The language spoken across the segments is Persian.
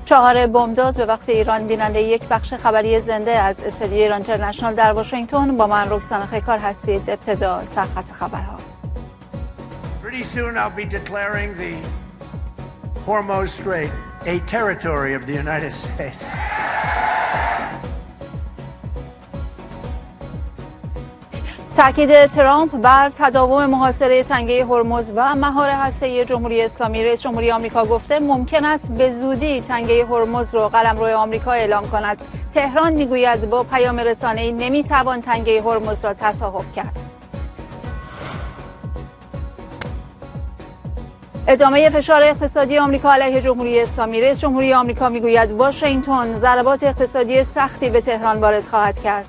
4 بامداد به وقت ایران. بیننده یک بخش خبری زنده از استودیوی ایران اینترنشنال در واشنگتن با من رکسانا خیکار هستید. ابتدا سرخط خبرها. Pretty soon I'll be declaring the Hormuz Strait a territory of the United States. تاکید ترامپ بر تداوم محاصره تنگه هرمز و مهار هسته‌ای جمهوری اسلامی. رئیس جمهوری آمریکا گفته ممکن است به زودی تنگه هرمز را قلمرو آمریکا اعلام کند. تهران میگوید با پیام رسانه‌ای نمیتوان تنگه هرمز را تصاحب کرد. ادامه فشار اقتصادی آمریکا علیه جمهوری اسلامی. رئیس جمهوری آمریکا میگوید واشنگتن ضربات اقتصادی سختی به تهران وارد خواهد کرد.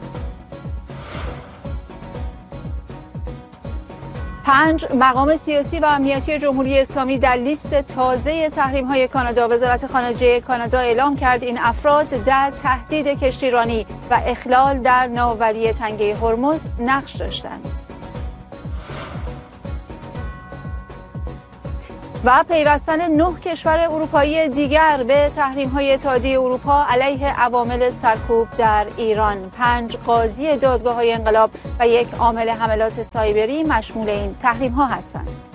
5 مقام سیاسی و امنیتی جمهوری اسلامی در لیست تازه تحریم‌های کانادا. وزارت خارجه کانادا اعلام کرد این افراد در تهدید کشتیرانی و اخلال در ناوبری تنگه هرمز نقش داشتند. و پیوستن 9 کشور اروپایی دیگر به تحریم‌های اتحادیه اروپا علیه عوامل سرکوب در ایران. 5 قاضی دادگاه‌های انقلاب و 1 عامل حملات سایبری مشمول این تحریم‌ها هستند.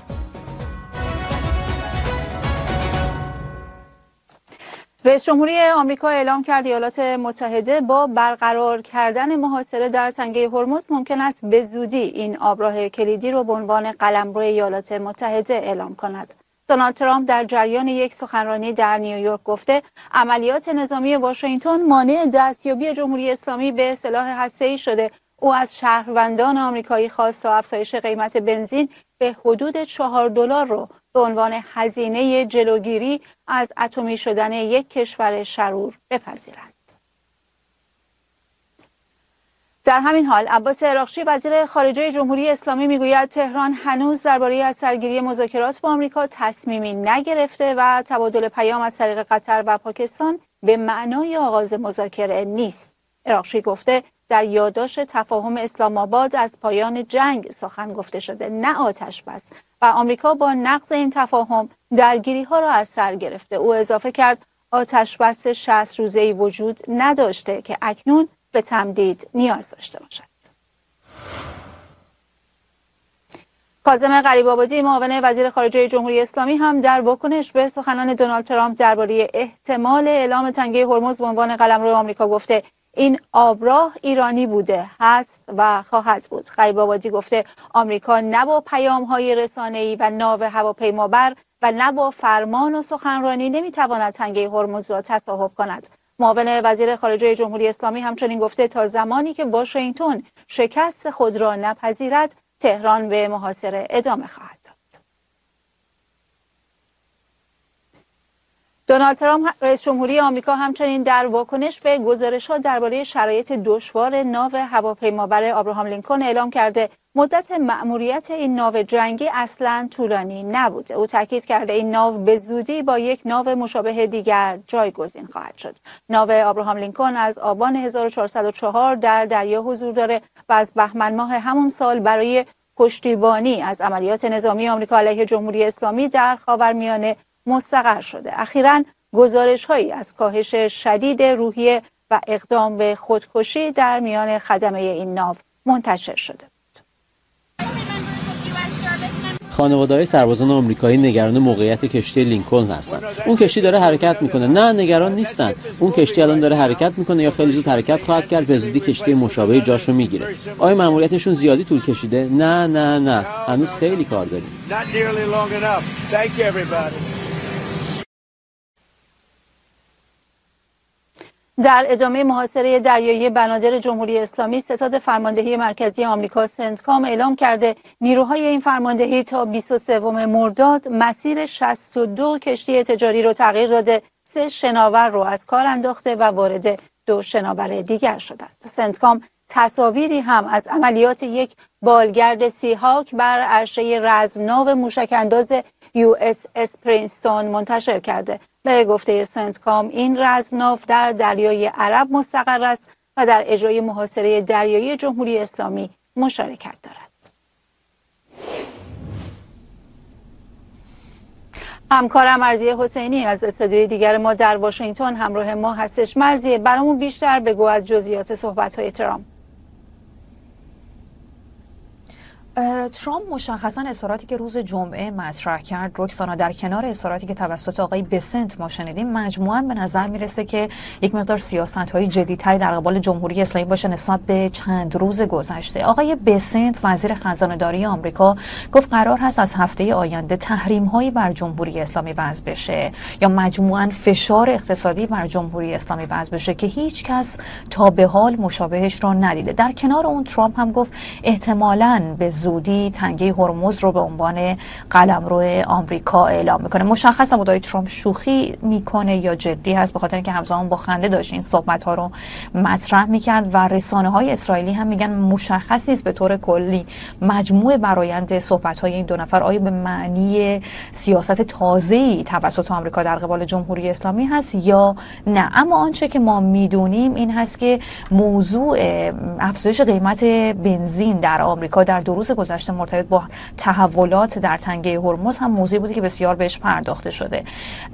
رئیس جمهوری آمریکا اعلام کرد ایالات متحده با برقرار کردن محاصره در تنگه هرمز ممکن است به زودی این آبراه کلیدی را به عنوان قلمرو ایالات متحده اعلام کند. دونالد ترامپ در جریان یک سخنرانی در نیویورک گفته عملیات نظامی واشنگتن مانع دستیابی جمهوری اسلامی به سلاح هسته‌ای شده. او از شهروندان آمریکایی خواست تا افزایش قیمت بنزین به حدود $4 رو به عنوان هزینه جلوگیری از اتمی شدن یک کشور شرور بپذیرند. در همین حال عباس عراقچی وزیر خارجه جمهوری اسلامی میگوید تهران هنوز درباره از سرگیری مذاکرات با آمریکا تصمیمی نگرفته و تبادل پیام از طریق قطر و پاکستان به معنای آغاز مذاکره نیست. عراقچی گفته در یادداشت تفاهم اسلام آباد از پایان جنگ سخن گفته شده نه آتش بس و آمریکا با نقض این تفاهم درگیری‌ها را از سر گرفته. او اضافه کرد آتش بس 60 روزه‌ای وجود نداشته که اکنون به تمدید نیاز داشته باشد. کاظم غریب‌آبادی معاون وزیر خارجه جمهوری اسلامی هم در واکنش به سخنان دونالد ترامپ درباره احتمال اعلام تنگه هرمز به عنوان قلمرو آمریکا گفته این آبراه ایرانی بوده، هست و خواهد بود. غریب‌آبادی گفته آمریکا نه با پیام‌های رسانه‌ای و ناو هواپیمابر و نه با فرمان و سخنرانی نمی‌تواند تنگه هرمز را تصاحب کند. معاون وزیر خارجه جمهوری اسلامی همچنین گفته تا زمانی که واشنگتن شکست خود را نپذیرد تهران به محاصره ادامه خواهد داد. دونالد ترامپ رئیس جمهوری آمریکا همچنین در واکنش به گزارش‌ها درباره شرایط دشوار ناو هواپیمابر ابراهام لینکلن اعلام کرده مدت مأموریت این ناو جنگی اصلاً طولانی نبوده. او تاکید کرده این ناو به زودی با یک ناو مشابه دیگر جایگزین خواهد شد. ناو ابراهام لینکلن از آبان 1404 در دریا حضور داره و از بهمن ماه همون سال برای پشتیبانی از عملیات نظامی آمریکا علیه جمهوری اسلامی در خاورمیانه مستقر شده. اخیراً گزارش‌هایی از کاهش شدید روحیه و اقدام به خودکشی در میان خدمه این ناو منتشر شده. خانواده‌های سربازان آمریکایی نگران موقعیت کشتی لینکلن هستند. اون کشتی داره حرکت میکنه. نه نگران نیستن. اون کشتی الان داره حرکت میکنه یا خیلی زود حرکت خواهد کرد، به زودی کشتی مشابه جاشو میگیره. آیا مأموریتشون زیادی طول کشیده؟ نه هنوز خیلی کار داریم. در ادامه محاصره دریایی بنادر جمهوری اسلامی ستاد فرماندهی مرکزی آمریکا سنتکام اعلام کرده نیروهای این فرماندهی تا 23 مرداد مسیر 62 کشتی تجاری رو تغییر داده، 3 شناور رو از کار انداخته و وارد 2 شناور دیگر شدند. سنتکام تصاویری هم از عملیات یک بالگرد سیهاک بر عرشه رزمناو موشک‌انداز USS پرینستون منتشر کرده. به گفته سنتکام این رزمناو در دریای عرب مستقر است و در اجرای محاصره دریایی جمهوری اسلامی مشارکت دارد. همکارم مرضیه حسینی از استودیوی دیگر ما در واشنگتن همراه ما هستش. مرضیه، برامون بیشتر بگو از جزئیات صحبت‌های ترامپ. ترامپ مشخصا اظهاراتی که روز جمعه مطرح کرد، رکسانا، در کنار اظهاراتی که توسط آقای بسنت ما شنیدیم، مجموعاً به نظر میرسه که یک مقدار سیاست‌های جدی‌تری در قبال جمهوری اسلامی باشه نسبت به چند روز گذشته. آقای بسنت، وزیر خزانه‌داری آمریکا، گفت قرار هست از هفته آینده تحریم‌هایی بر جمهوری اسلامی وضع بشه یا مجموعاً فشار اقتصادی بر جمهوری اسلامی وضع بشه که هیچ کس تا به حال مشابهش را ندیده. در کنار اون ترامپ هم گفت احتمالاً به زودی تنگه هرمز رو به عنوان قلمرو آمریکا اعلام میکنه. مشخص بود ترامپ شوخی میکنه یا جدی هست، به خاطر اینکه همزمان با خنده داشت این صحبت ها رو مطرح میکرد و رسانه های اسرائیلی هم میگن مشخص نیست به طور کلی مجموع برآیند صحبت های این دو نفر آیا به معنی سیاست تازه‌ای توسط آمریکا در قبال جمهوری اسلامی هست یا نه. اما آنچه که ما میدونیم این هست که موضوع افزایش قیمت بنزین در آمریکا در 2 روز گذشته مرتبط با تحولات در تنگه هرمز هم موضوعی بوده که بسیار بهش پرداخته شده.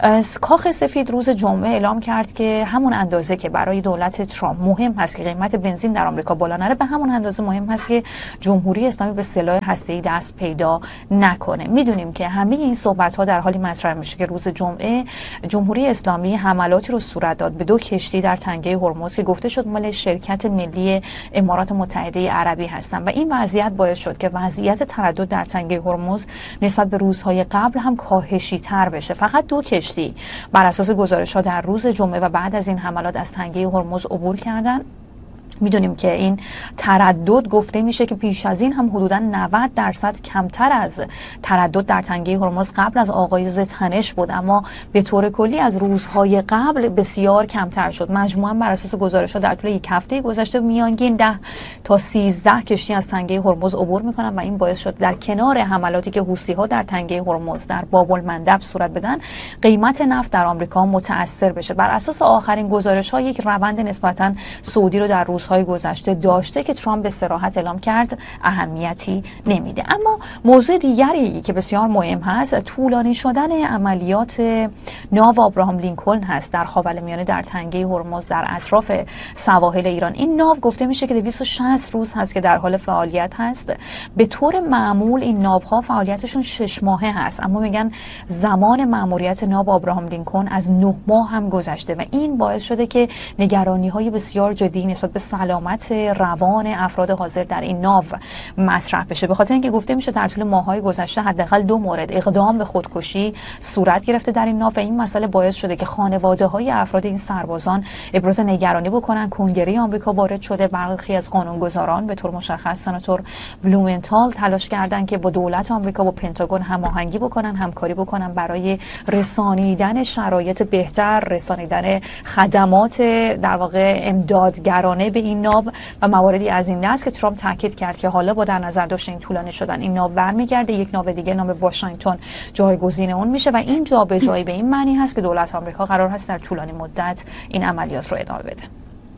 کاخ سفید روز جمعه اعلام کرد که همون اندازه که برای دولت ترامپ مهم هست که قیمت بنزین در آمریکا بالا نره، به همون اندازه مهم هست که جمهوری اسلامی به سلاح هسته‌ای دست پیدا نکنه. میدونیم که همه این صحبت‌ها در حالی مطرح میشه که روز جمعه جمهوری اسلامی حملاتی رو صورت داد به 2 کشتی در تنگه هرمز که گفته شد مال شرکت ملی امارات متحده عربی هستن و این وضعیت باعث شد که وضعیت تردد در تنگه هرمز نسبت به روزهای قبل هم کاهشی تر بشه. فقط 2 کشتی بر اساس گزارش‌ها در روز جمعه و بعد از این حملات از تنگه هرمز عبور کردن. میدونیم که این تردد گفته میشه که پیش از این هم حدوداً 90% کمتر از تردد در تنگه هرمز قبل از آغاز تنش بود، اما به طور کلی از روزهای قبل بسیار کمتر شد. مجموعاً بر اساس گزارش‌ها در طول یک هفته گذشته میانگین 10 تا 13 کشتی از تنگه هرمز عبور میکنن و این باعث شد در کنار حملاتی که حوثی‌ها در تنگه هرمز در باب المندب صورت بدن، قیمت نفت در آمریکا متأثر بشه. بر اساس آخرین گزارش‌ها یک روند نسبتاً صعودی رو در روزهای گذشته داشته که ترامپ به صراحت اعلام کرد اهمیتی نمیده. اما موضوع دیگری که بسیار مهم هست طولانی شدن عملیات ناو ابراهام لینکلن هست در خاورمیانه در تنگه هرمز در اطراف سواحل ایران. این ناو گفته میشه که 260 روز هست که در حال فعالیت هست. به طور معمول این ناوها فعالیتشون 6 ماهه هست، اما میگن زمان مأموریت ناو ابراهام لینکلن از 9 ماه هم گذشته و این باعث شده که نگرانی‌های بسیار جدی نسبت به سلامت روان افراد حاضر در این ناو مطرح بشه، به خاطر اینکه گفته میشه در طول ماه‌های گذشته حداقل 2 مورد اقدام به خودکشی صورت گرفته در این ناو و این مسئله باعث شده که خانواده‌های افراد این سربازان ابراز نگرانی بکنن. کنگره آمریکا وارد شده، برخی از قانونگذاران به طور مشخص سناتور بلومنتال تلاش کردن که با دولت آمریکا و پنتاگون هماهنگی بکنن، همکاری بکنن برای رسانیدن شرایط بهتر، رسانیدن خدمات در واقع امدادگرانه به این ناو و مواردی از این دست که ترامپ تاکید کرد که حالا با در نظر داشتن این طولانی شدن این ناو برمیگرده، یک ناو دیگه نام واشنگتن جایگزین اون میشه و این جابجایی به این معنی هست که دولت آمریکا قرار هست در طولانی مدت این عملیات رو ادامه بده.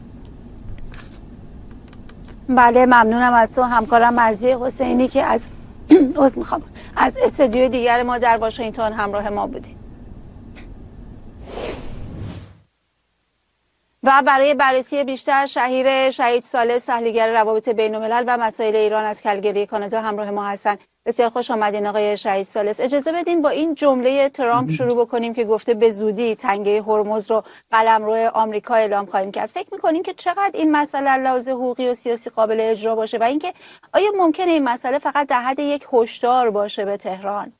بله، ممنونم از تو همکارم مرضیه حسینی که از استودیوی دیگر ما در واشنگتن همراه ما بودی. و برای بررسی بیشتر شهید ثالث، تحلیلگر روابط بین‌الملل و مسائل ایران از کلگری کانادا همراه ما هستن. بسیار خوش آمدین آقای شهید ثالث. اجازه بدین با این جمله ترامپ شروع بکنیم که گفته به زودی تنگه هرمز رو قلمرو آمریکا اعلام خواهیم کرد. فکر می‌کنین که چقدر این مسئله لحاظ حقوقی و سیاسی قابل اجرا باشه و اینکه آیا ممکنه این مسئله فقط در حد یک هشدار باشه به تهران؟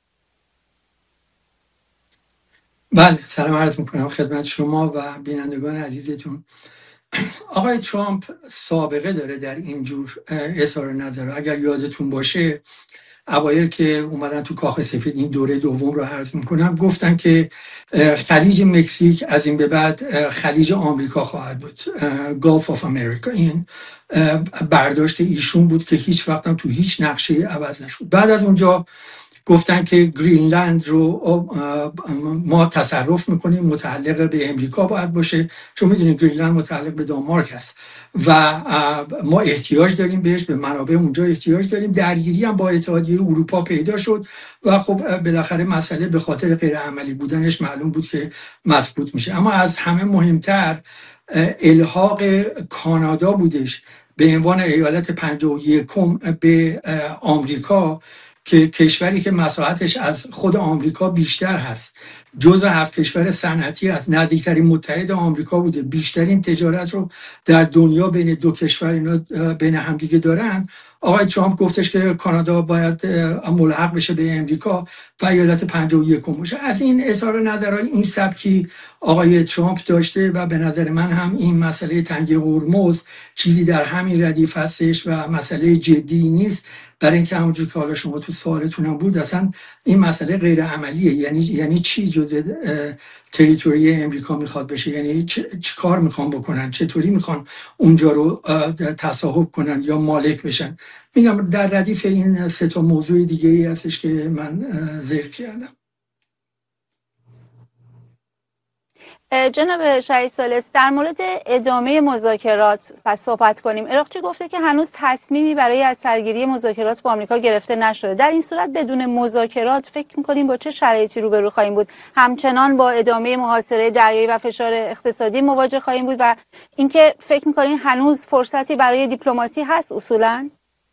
بله، سلام عرض میکنم خدمت شما و بینندگان عزیزتون. آقای ترامپ سابقه داره در اینجور اظهار نظر. اگر یادتون باشه اوایل که اومدن تو کاخ سفید این دوره دوم رو عرض میکنم گفتن که خلیج مکزیک از این به بعد خلیج آمریکا خواهد بود، گالف آف امریکا. این برداشت ایشون بود که هیچ وقت هم تو هیچ نقشه عوض نشد. بعد از اونجا گفتن که گرینلند رو ما تصرف میکنیم، متعلق به امریکا باید باشه، چون میدونید گرینلند متعلق به دانمارک هست و ما احتیاج داریم بهش، به منابع اونجا احتیاج داریم. درگیری هم با اتحادیه اروپا پیدا شد و خب بالاخره مسئله به خاطر غیر عملی بودنش معلوم بود که مسکوت میشه. اما از همه مهمتر الحاق کانادا بودش به عنوان ایالت 51 به آمریکا، که کشوری که مساحتش از خود آمریکا بیشتر هست، جزو 7 کشور صنعتی است، نزدیکترین متحد آمریکا بوده، بیشترین تجارت رو در دنیا بین دو کشور اینا بین همدیگه دارن. آقای ترامپ گفتش که کانادا باید ملحق بشه به امریکا و ایالت 51 باشه. از این اظهار نظرهای این سبکی آقای ترامپ داشته و به نظر من هم این مسئله تنگه هرمز چیزی در همین ردیف هستش و مسئله جدی نیست، برای اینکه همونجور که حالا شما تو سوالتون هم بود اصلا این مسئله غیر عملیه. یعنی چی جزء تریتوری امریکا میخواد بشه؟ یعنی چه کار میخوان بکنن؟ چطوری میخوان اونجا رو تصاحب کنن یا مالک بشن؟ میگم در ردیف این 3 موضوع دیگه ای هستش که من ذکر کردم. جناب شهید ثالث، در مورد ادامه مذاکرات پس صحبت کنیم. اراقچی گفته که هنوز تصمیمی برای از سرگیری مذاکرات با آمریکا گرفته نشده. در این صورت بدون مذاکرات فکر می‌کنیم با چه شرایطی روبرو خواهیم بود؟ همچنان با ادامه محاصره دریایی و فشار اقتصادی مواجه خواهیم بود و اینکه فکر می‌کنین هنوز فرصتی برای دیپلماسی هست اصولاً؟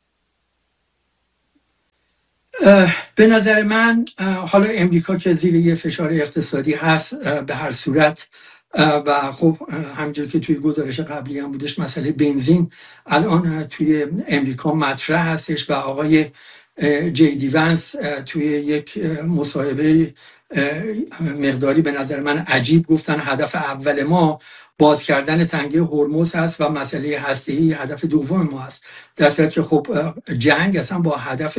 به نظر من حالا امریکا که زیر یه فشار اقتصادی هست به هر صورت و خب همونجور که توی گزارش قبلی هم بودش مسئله بنزین الان توی امریکا مطرح هستش و آقای جی دی ونس توی یک مصاحبه مقداری به نظر من عجیب گفتن هدف اول ما باز کردن تنگه هرمز هست و مسئله هسته‌ای هدف دوم ما هست، در صورتی که خب جنگ اصلا با هدف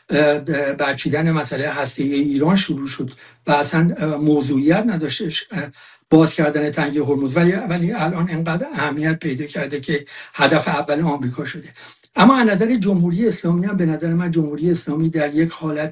برچیدن مسئله هسته‌ای ایران شروع شد و اصلا موضوعیت نداشتش باز کردن تنگه هرمز، ولی الان انقدر اهمیت پیدا کرده که هدف اول آمریکا شده. اما از نظر جمهوری اسلامی هم به نظر من جمهوری اسلامی در یک حالت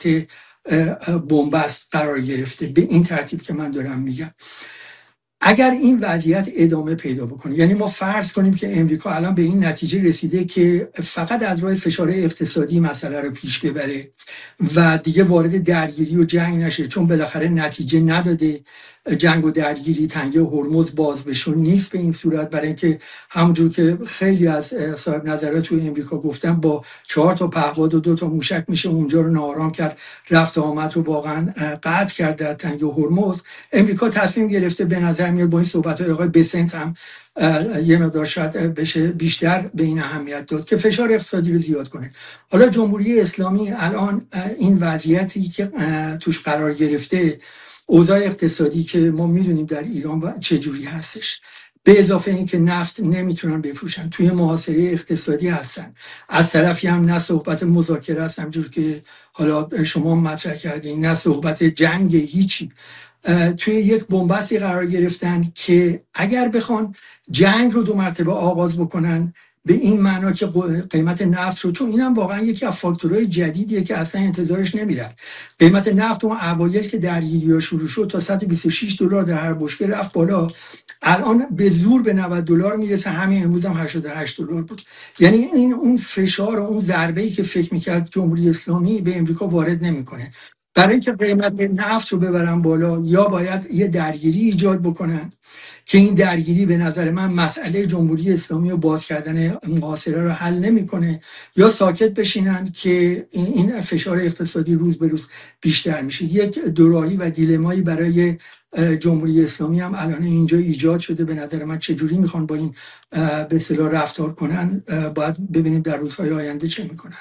بنبست قرار گرفته به این ترتیب که من دارم میگم. اگر این وضعیت ادامه پیدا بکنه، یعنی ما فرض کنیم که امریکا الان به این نتیجه رسیده که فقط از راه فشار اقتصادی مسئله رو پیش ببره و دیگه وارد درگیری و جنگ نشه، چون بالاخره نتیجه نداده جنگ و درگیری، تنگه هرمز باز بشه نیست به این صورت، برای اینکه همونجور که خیلی از صاحب نظرات توی امریکا گفتن با 4 تا پهپاد و 2 تا موشک میشه اونجا رو ناآرام کرد، رفت آمد رو واقعا قطع کرد در تنگه هرمز. امریکا تصمیم گرفته به نظر میاد با این صحبت‌های آقای بسنت هم یه مقدار شاید بشه بیشتر به این اهمیت داد که فشار اقتصادی رو زیاد کنه. حالا جمهوری اسلامی الان این وضعیتی که توش قرار گرفته، اوضاع اقتصادی که ما میدونیم در ایران چجوری هستش، به اضافه این که نفت نمیتونن بفروشن، توی محاصره اقتصادی هستن، از طرفی هم نه صحبت مذاکره است همجور که حالا شما مطرح کردین، نه صحبت جنگ، هیچی. توی یک بنبستی قرار گرفتن که اگر بخوان جنگ رو 2 مرتبه آغاز بکنن به این معنا که قیمت نفت رو، چون اینم واقعا یکی از فاکتورهای جدیدیه که اصلا انتظارش نمیرفت، قیمت نفت اون اوایل که درگیری‌ها شروع شد تا $126 در هر بشکه رفت بالا، الان به زور به $90 میرسه، همین امروز هم $88 بود. یعنی این اون فشار و اون ضربه‌ای که فکر میکرد جمهوری اسلامی به امریکا وارد نمیکنه. برای اینکه قیمت نفت رو ببرن بالا یا باید یه درگیری ایجاد بکنن که این درگیری به نظر من مسئله جمهوری اسلامی و باز کردن محاصره رو حل نمیکنه، یا ساکت بشینن که این فشار اقتصادی روز به روز بیشتر میشه. یک دوراهی و دیلمایی برای جمهوری اسلامی هم الان اینجا ایجاد شده. به نظر من چجوری میخوان با این به اصطلاح رفتار کنن باید ببینیم در روزهای آینده چه میکنن.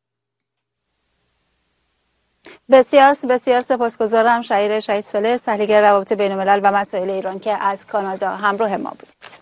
بسیار سپاسگزارم شهید ثالث، تحلیلگر روابط بین‌الملل و مسائل ایران که از کانادا همراه ما بودید.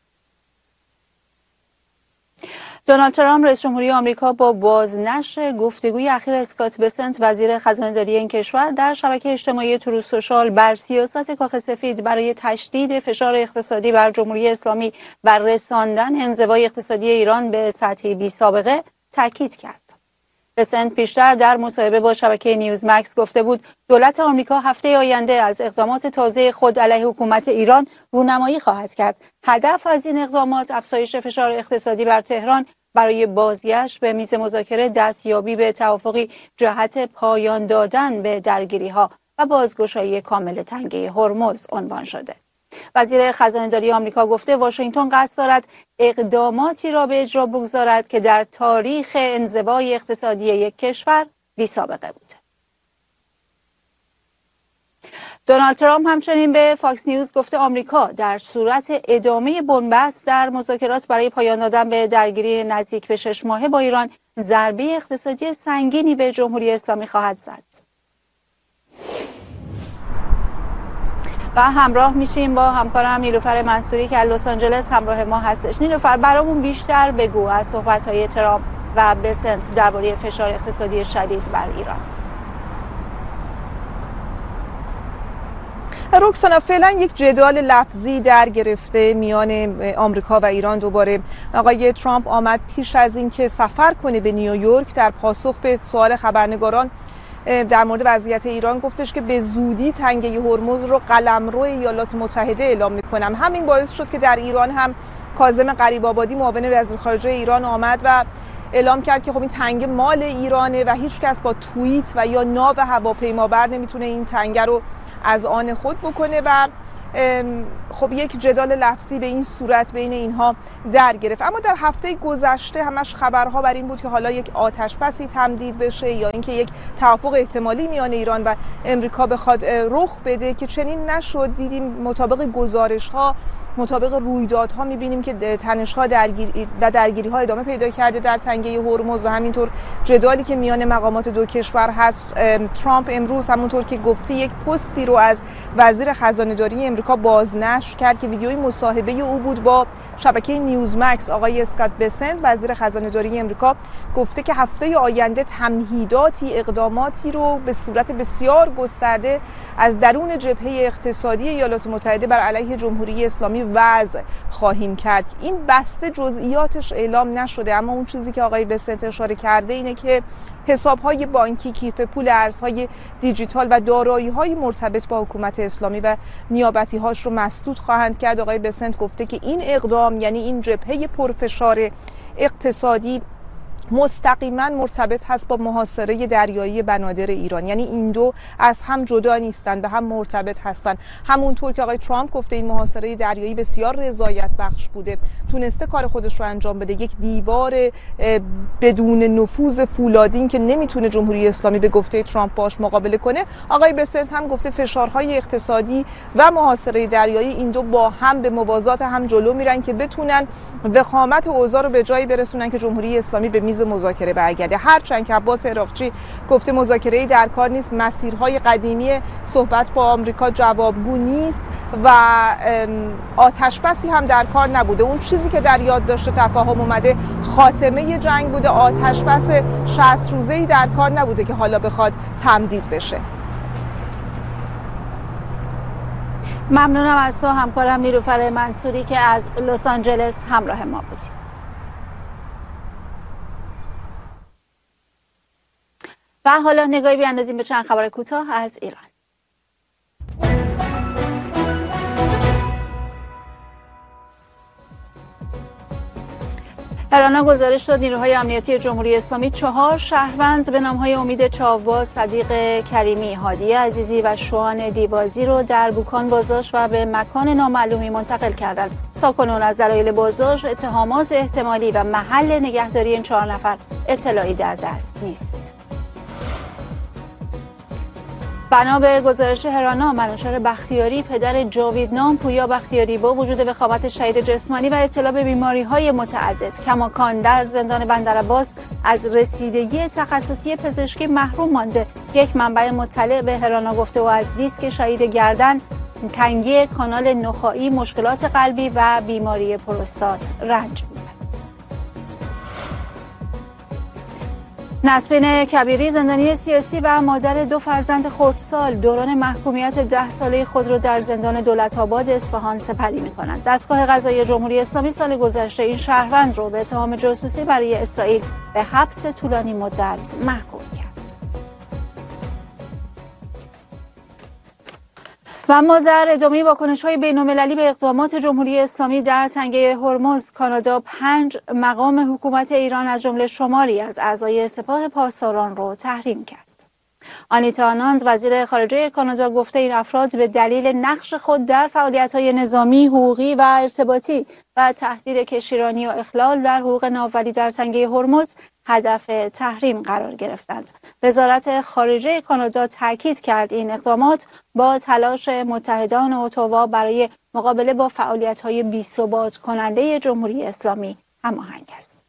دونالد ترامپ رئیس جمهوری آمریکا با بازنشر گفتگوی اخیر اسکات بسنت وزیر خزانه‌داری این کشور در شبکه اجتماعی تروث سوشال بر سیاست کاخ سفید برای تشدید فشار اقتصادی بر جمهوری اسلامی و رساندن انزوای اقتصادی ایران به سطحی بی‌سابقه تاکید کرد. بسنت پیشتر در مصاحبه با شبکه نیوزمکس گفته بود دولت آمریکا هفته آینده از اقدامات تازه خود علیه حکومت ایران رونمایی خواهد کرد. هدف از این اقدامات افزایش فشار اقتصادی بر تهران برای بازگشت به میز مذاکره، دستیابی به توافقی جهت پایان دادن به درگیری‌ها و بازگشایی کامل تنگه هرمز عنوان شده. وزیر خزانه‌داری آمریکا گفته واشنگتن قصد دارد اقداماتی را به اجرا بگذارد که در تاریخ انزوای اقتصادی یک کشور بی‌سابقه بوده. دونالد ترامپ همچنین به فاکس نیوز گفته آمریکا در صورت ادامه بنبست در مذاکرات برای پایان دادن به درگیری نزدیک به 6 ماهه با ایران ضربه اقتصادی سنگینی به جمهوری اسلامی خواهد زد. و همراه میشیم با همکارم نیلوفر منصوری که از لس آنجلس همراه ما هستش. نیلوفر برامون بیشتر بگو از صحبت‌های ترامپ و بسنت درباره فشار اقتصادی شدید بر ایران. رکسانا، فعلا یک جدال لفظی در گرفته میان آمریکا و ایران. دوباره آقای ترامپ آمد پیش از اینکه سفر کنه به نیویورک در پاسخ به سوال خبرنگاران در مورد وضعیت ایران گفتش که به زودی تنگه هرمز رو قلمرو ایالات متحده اعلام میکنم. همین باعث شد که در ایران هم کاظم غریب‌آبادی معاون وزیر خارجه ایران آمد و اعلام کرد که خب این تنگه مال ایرانه و هیچ کس با توییت و یا ناو هواپیمابر نمیتونه این تنگه رو از آن خود بکنه و خب یک جدال لفظی به این صورت بین اینها در گرفت. اما در هفته گذشته همش خبرها بر این بود که حالا یک آتش‌بسی تمدید بشه یا اینکه یک توافق احتمالی میان ایران و امریکا بخواد رخ بده که چنین نشد. دیدیم مطابق گزارش‌ها، مطابق رویدادها می‌بینیم که تنش‌ها و درگیری‌ها ادامه پیدا کرده در تنگه هرمز و همینطور جدالی که میان مقامات دو کشور هست. ترامپ امروز همونطور که گفتی یک پستی رو از وزیر خزانه‌داری امریکا بازنشر کرد که ویدیوی مصاحبه او بود با شبکه نیوزمکس. آقای اسکات بسنت وزیر خزانه‌داری امریکا گفته که هفته آینده تمهیداتی، اقداماتی رو به صورت بسیار گسترده از درون جبهه اقتصادی ایالات متحده بر علیه جمهوری اسلامی وضع خواهیم کرد. این بسته جزئیاتش اعلام نشده، اما اون چیزی که آقای بسنت اشاره کرده اینه که حساب‌های بانکی، کیف پول، ارزهای دیجیتال و دارایی‌های مرتبط با حکومت اسلامی و نیابتی‌هاش رو مسدود خواهند کرد. آقای بسنت گفته که این اقدام، یعنی این جبهه پرفشار اقتصادی، مستقیما مرتبط هست با محاصره دریایی بنادر ایران. یعنی این دو از هم جدا نیستن، به هم مرتبط هستن. همونطور که آقای ترامپ گفته این محاصره دریایی بسیار رضایت بخش بوده، تونسته کار خودش رو انجام بده، یک دیوار بدون نفوذ فولادین که نمیتونه جمهوری اسلامی به گفته ترامپ باش مقابله کنه. آقای بسنت هم گفته فشارهای اقتصادی و محاصره دریایی این دو با هم به موازات هم جلو میرن که بتونن وخامت اوضاع رو به جایی برسونن که جمهوری اسلامی به میز مذاکره برگرده. هرچند که عباس عراقچی گفته مذاکره‌ای در کار نیست، مسیرهای قدیمی صحبت با آمریکا جوابگو نیست و آتش‌بسی هم در کار نبوده. اون چیزی که در یاد داشته تفاهم اومده خاتمه جنگ بوده، آتش‌بس 60 روزه‌ای در کار نبوده که حالا بخواد تمدید بشه. ممنونم از تو همکارم نیلوفر منصوری که از لس آنجلس همراه ما بودی. و حالا نگاهی بیاندازیم به چند خبر کوتاه از ایران. هرانا گزارش داد نیروهای امنیتی جمهوری اسلامی 4 شهروند به نام‌های امید چاوباز، صدیق کریمی، هادی عزیزی و شوان دیوازی رو در بوکان بازداشت و به مکان نامعلومی منتقل کردند. تاکنون از دلایل بازداشت، اتهامات احتمالی و محل نگهداری این 4 نفر اطلاعی در دست نیست. بنا به گزارش هرانا، منوچهر بختیاری پدر جاویدنام پویا بختیاری با وجود وخامت شهید جسمانی و ابتلا به بیماری‌های متعدد کماکان در زندان بندرعباس از رسیدگی تخصصی پزشکی محروم مانده. یک منبع مطلع به هرانا گفته و از دیسک شهید گردن، تنگی کانال نخاعی، مشکلات قلبی و بیماری پروستات رنج می‌برد. نسرین کبیری زندانی سیاسی و مادر 2 فرزند خردسال دوران محکومیت 10 ساله خود را در زندان دولت‌آباد اصفهان سپری می‌کنند. دستگاه قضایی جمهوری اسلامی سال گذشته این شهروند را به اتهام جاسوسی برای اسرائیل به حبس طولانی مدت محکوم کرد. و اما در ادامه واکنش‌های بین‌المللی به اقدامات جمهوری اسلامی در تنگه هرمز، کانادا 5 مقام حکومت ایران از جمله شماری از اعضای سپاه پاسداران را تحریم کرد. آنیتا آناند وزیر خارجه کانادا گفته این افراد به دلیل نقش خود در فعالیت‌های نظامی، حقوقی و ارتباطی و تهدید کشتیرانی و اخلال در حقوق ناولی در تنگه هرمز هدف تحریم قرار گرفتند. وزارت خارجه کانادا تاکید کرد این اقدامات با تلاش متحدان اتاوا برای مقابله با فعالیت‌های بی‌ثبات کننده جمهوری اسلامی هماهنگ است.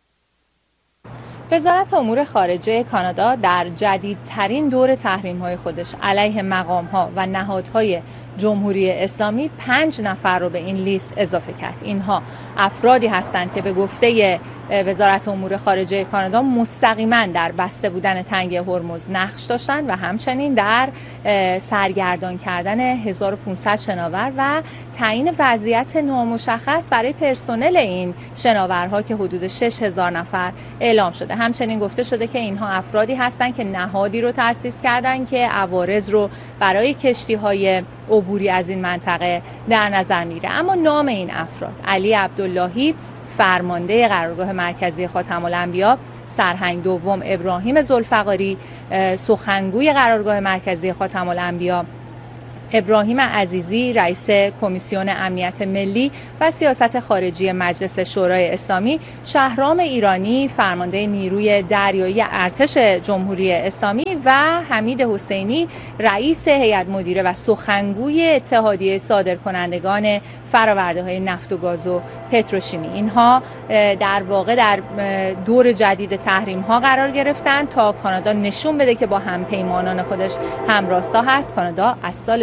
وزارت امور خارجه کانادا در جدیدترین دور تحریم‌های خودش علیه مقام‌ها و نهادهای جمهوری اسلامی 5 نفر رو به این لیست اضافه کرد. اینها افرادی هستند که به گفته وزارت امور خارجه کانادا مستقیما در بسته بودن تنگه هرمز نقش داشتند و همچنین در سرگردان کردن 1500 شناور و تعیین وضعیت نامشخص برای پرسنل این شناورها که حدود 6000 نفر اعلام شده. همچنین گفته شده که اینها افرادی هستند که نهادی رو تأسیس کردند که عوارض رو برای کشتی‌های عبوری از این منطقه در نظر میگیره. اما نام این افراد: علی عبداللهی فرمانده قرارگاه مرکزی خاتم الانبیا، سرهنگ دوم ابراهیم ذوالفقاری سخنگوی قرارگاه مرکزی خاتم الانبیا، ابراهیم عزیزی رئیس کمیسیون امنیت ملی و سیاست خارجی مجلس شورای اسلامی، شهرام ایرانی فرمانده نیروی دریایی ارتش جمهوری اسلامی و حمید حسینی رئیس هیئت مدیره و سخنگوی اتحادیه صادرکنندگان فرآورده‌های نفت و گاز و پتروشیمی. اینها در واقع در دور جدید تحریم ها قرار گرفتن تا کانادا نشون بده که با همپیمانان خودش همراستا هست. کانادا از سال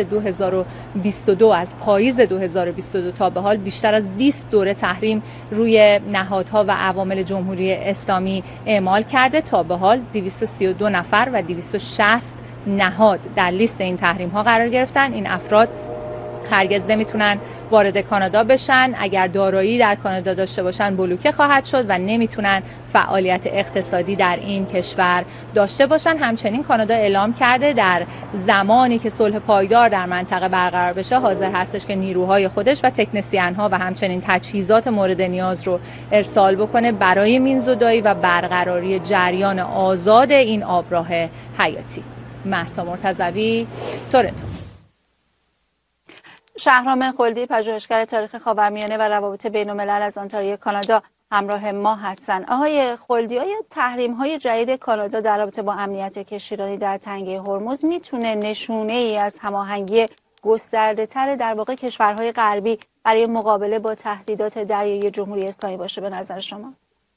2022 از پاییز 2022 تا به حال بیشتر از 20 دوره تحریم روی نهادها و عوامل جمهوری اسلامی اعمال کرده. تا به حال 232 نفر و 260 نهاد در لیست این تحریم ها قرار گرفتن. این افراد هرگز نمیتونن وارد کانادا بشن، اگر دارایی در کانادا داشته باشن بلوکه خواهد شد و نمیتونن فعالیت اقتصادی در این کشور داشته باشن. همچنین کانادا اعلام کرده در زمانی که صلح پایدار در منطقه برقرار بشه حاضر هستش که نیروهای خودش و تکنسین‌ها و همچنین تجهیزات مورد نیاز رو ارسال بکنه برای مینزودایی و برقراری جریان آزاد این آبراه حیاتی. مهسا مرتضوی، تورنتو. شهرام خلدی پژوهشگر تاریخ خاورمیانه و روابط بین‌الملل از آنتاریو کانادا همراه ما هستند. آقای خلدی، آیا تحریم‌های جدید کانادا در رابطه با امنیت کشتیرانی در تنگه هرمز میتونه نشونه‌ای از هماهنگی گسترده‌تر در واقع کشورهای غربی برای مقابله با تهدیدات دریایی جمهوری اسلامی باشه به نظر شما؟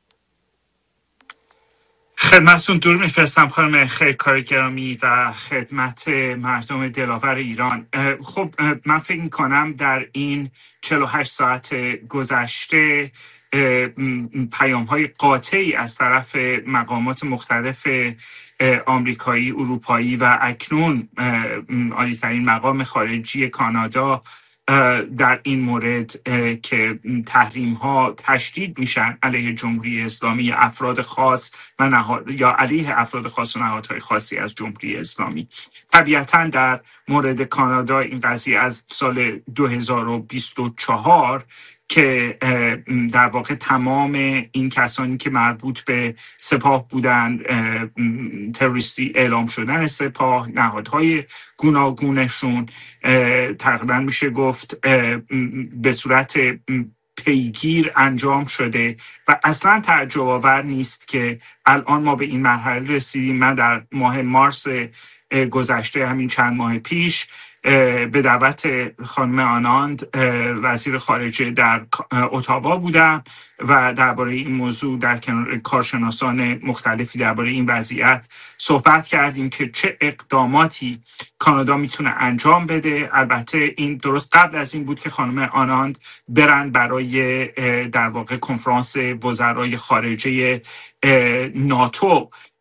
خدمتتون درود میفرستم خانم خیرکار گرامی و خدمت مردم دلاور ایران. خب من فکر میکنم در این 48 ساعت گذشته پیام‌های قاطعی از طرف مقامات مختلف آمریکایی، اروپایی و اکنون عالی‌ترین مقام خارجی کانادا در این مورد که تحریم ها تشدید میشن علیه جمهوری اسلامی، افراد خاص و یا علیه افراد خاص و نهادهای خاصی از جمهوری اسلامی. طبیعتاً در مورد کانادا این قضیه از سال 2024 که در واقع تمام این کسانی که مربوط به سپاه بودن، تروریستی اعلام شدن سپاه، نهادهای گوناگونشون تقریبا میشه گفت به صورت پیگیر انجام شده و اصلا تعجب آور نیست که الان ما به این مرحله رسیدیم. من در ماه مارس گذشته، همین چند ماه پیش، به دعوت خانم آناند وزیر خارجه در اتاوا بودم و درباره این موضوع در کنار کارشناسان مختلفی درباره این وضعیت صحبت کردیم که چه اقداماتی کانادا میتونه انجام بده. البته این درست قبل از این بود که خانم آناند برن برای در واقع کنفرانس وزرای خارجه ناتو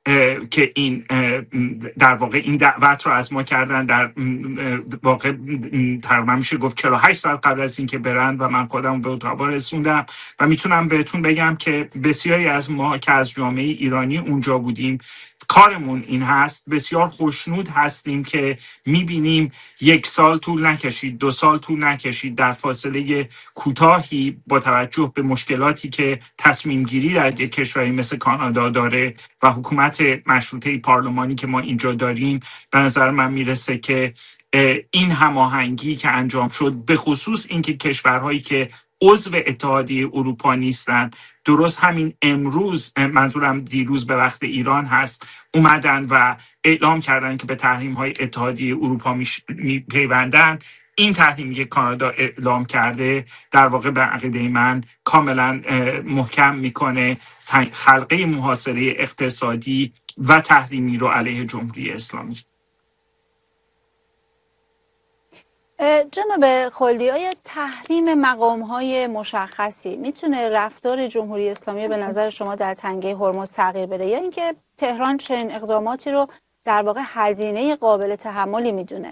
که این در واقع این دعوت رو از ما کردن، در واقع تقریبا میشه گفت 48 ساعت قبل از اینکه برن و من خودم به اتاوا رسوندم و میتونم بهتون بگم که بسیاری از ما که از جامعه ایرانی اونجا بودیم کارمون این هست، بسیار خوشنود هستیم که میبینیم 1 سال طول نکشید، 2 سال طول نکشید، در فاصله کوتاهی با توجه به مشکلاتی که تصمیم گیری در یک کشوری مثل کانادا داره و حکومت مشروطه پارلمانی که ما اینجا داریم، به نظر من میرسه که این هماهنگی که انجام شد، به خصوص اینکه کشورهایی که عضو اتحادیه اروپا نیستن، درست همین امروز، منظورم دیروز به وقت ایران هست، اومدن و اعلام کردن که به تحریم‌های اتحادیه اروپا میپیوندن. این تحریمی که کانادا اعلام کرده در واقع به عقیده من کاملا محکم میکنه خلقه محاصره اقتصادی و تحریمی رو علیه جمهوری اسلامی. جناب خلدی، آیا تحریم مقام‌های مشخصی میتونه رفتار جمهوری اسلامی به نظر شما در تنگه هرمز تغییر بده، یا اینکه تهران چنین اقداماتی رو در واقع هزینه قابل تحملی میدونه؟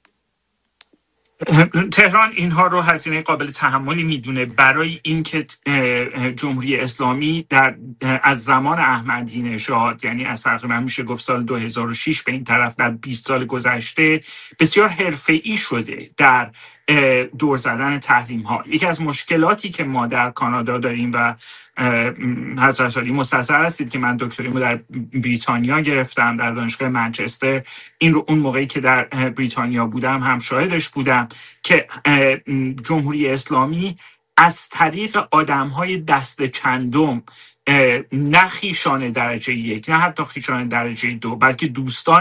تهران اینها رو هزینه قابل تحملی میدونه برای اینکه جمهوری اسلامی از زمان احمدی نژاد، یعنی از تقریبا میشه گفت سال 2006 به این طرف، در 20 سال گذشته بسیار حرفه‌ای شده در دور زدن تحریم ها. یکی از مشکلاتی که ما در کانادا داریم و حضرت علی مستحضر هستید که من دکتریمو در بریتانیا گرفتم، در دانشگاه منچستر. این رو اون موقعی که در بریتانیا بودم هم شاهدش بودم که جمهوری اسلامی از طریق آدم‌های دست چندم، نه خیشان درجه 1، نه حتی خیشان درجه 2، بلکه دوستان